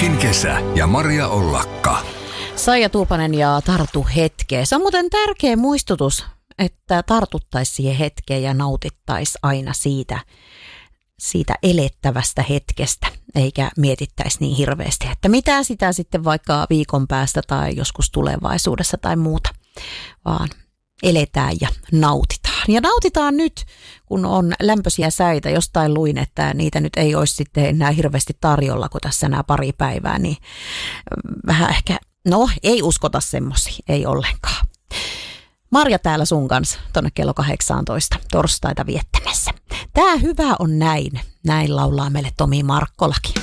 Jokin kesä ja Maria Ollakka. Saija Tuupanen ja Tartu hetkeen. Se on muuten tärkeä muistutus, että tartuttaisiin siihen hetkeen ja nautittaisiin aina siitä elettävästä hetkestä, eikä mietittäisi niin hirveästi, että mitä sitä sitten vaikka viikon päästä tai joskus tulevaisuudessa tai muuta, vaan eletään ja nautitaan. Ja nautitaan nyt, kun on lämpöisiä säitä. Jostain luin, että niitä nyt ei olisi sitten enää hirveästi tarjolla, kun tässä nämä pari päivää, niin vähän ehkä, ei uskota semmosia, ei ollenkaan. Marja täällä sun kanssa tonne kello 18 torstaita viettämässä. Tää hyvä on näin. Näin laulaa meille Tomi Markkolakin.